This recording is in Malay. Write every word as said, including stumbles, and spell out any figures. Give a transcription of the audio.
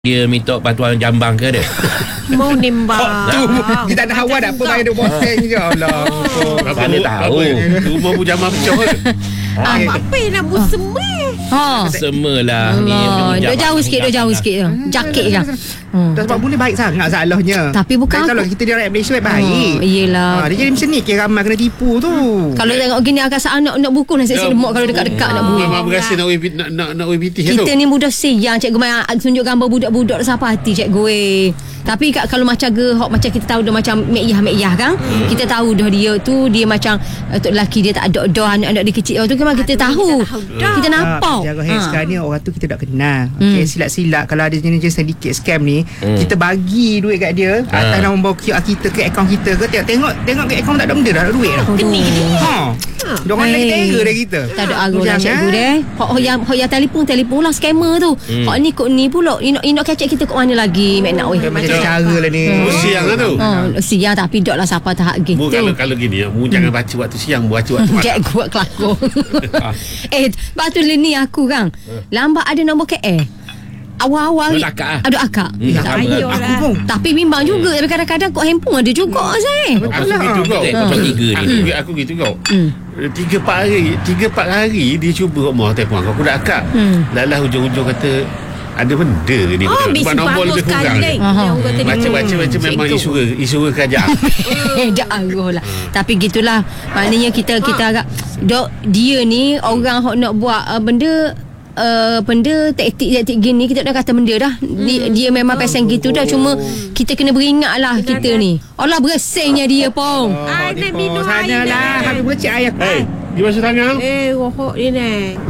Dia minta bantuan jambang ke dia? Mau nimbang. Tu kita nak hawa dah apa bayar dia boteng je Allah. Mana tahu. Rumah pun jambang pecah ke? Apa nak bu semua? Ha. Semelah ni. Allah, duk jauh sikit, duk jauh sikit tu. Jakit je. Hmm. Sebab boleh baik sangat salahnya. Tapi bukan kalau kita di rakyat Malaysia baik. Oh, iyalah. Ha, dia jadi macam ni kira ramai kena tipu tu. Kalau tengok gini agak saat nak nak buku nasi lemak kalau dekat-dekat nak buku. Memang berasa nak nak nak nak W B T tu. Kita ni budak siang cikgu mai tunjuk gambar budak-budak siapa hati cikgu eh. Tapi kat, kalau macam ge hok macam kita tahu dia macam mekiyah-mekiyah kan. Hmm. Kita tahu dah dia tu dia macam uh, tok lelaki dia tak ada dah anak-anak dia kecil tu kan kita tahu. Kita, kita nampak. Jaga ha. Sekarang ni orang tu kita tak kenal. Okey, hmm. silap-silap kalau ada jenis-jenis sedikit scam ni, hmm. kita bagi duit kat dia ha. Atas nama bawa Q R kita ke akaun kita ke tengok tengok tengok ke akaun tak ada benda dah ada duit dah. Geni-geni. Ha. Diorang lagi terror dah kita. Tak ada arah lah cikgu deh. Hok yang hok yang telefon telefon lah scammer tu. Hmm. Hok ni kod ni pula ino ino kecek kita kod mana lagi mek nak weh. Macam cara lah ni. Oh, siang lah tu. Oh, siang tapi dok lah siapa tahap gitu. Mu kalau kalau gini mu jangan baca waktu siang, baca waktu malam. Cek buat kelakon. Eh, patut ni aku kan. Lambat ada nombor K L. Awal-awal ada akak. Hmm, tak aku pun. Tapi bimbang juga. Tapi kadang-kadang kod handphone ada juga saya. Aku gitu juga. Aku tiga ni. Aku gitu juga. Tiga empat hari, tiga empat hari dia cuba mau telefon aku. Aku dah akak. Lalah hujung-hujung kata ada benda ni. Oh, sebab nombor lebih kurang. Baca-baca macam memang isu isu kerajaan. Dah arah lah. Tapi gitulah. Maknanya kita kita agak dok dia ni orang hok nak buat uh, benda Uh, benda taktik-taktik gini kita dah kata benda dah dia, hmm. dia memang pesen gitu dah cuma kita kena beringat lah kita ni Allah bersihnya dia pun oh, nak minum air sana lah habis bercik air hey, di masa tangan eh rohok dia ni